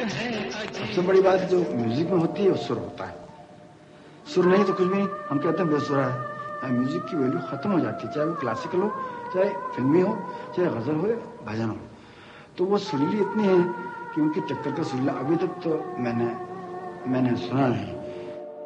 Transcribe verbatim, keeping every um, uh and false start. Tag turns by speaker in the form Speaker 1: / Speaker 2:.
Speaker 1: सबसे बड़ी बात जो म्यूजिक में होती है वो सुर होता है। सुर नहीं तो कुछ भी नहीं, हम कहते हैं बेसुरा है। म्यूजिक की वैल्यू खत्म हो जाती है, चाहे वो क्लासिकल हो, चाहे फिल्मी हो, चाहे गजल हो, भजन हो। तो वो सुरीली इतनी है कि उनके चक्कर का सुरीला अभी तक तो मैंने मैंने सुना नहीं।